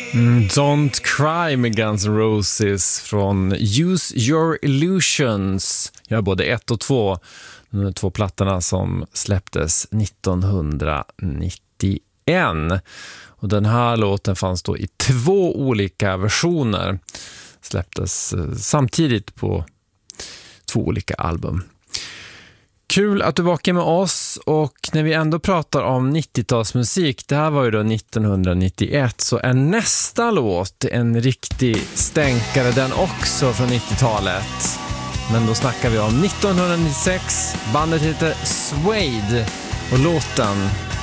Don't Cry med Guns N' Roses från Use Your Illusions. Jag har både 1 och 2. De 2 plattorna som släpptes 1991. Och den här låten fanns då i 2 olika versioner. Släpptes samtidigt på 2 olika album. Kul att du var med oss, och när vi ändå pratar om 90-talsmusik, det här var ju då 1991, så är nästa låt en riktig stänkare den också från 90-talet. Men då snackar vi om 1996, bandet heter Suede och låten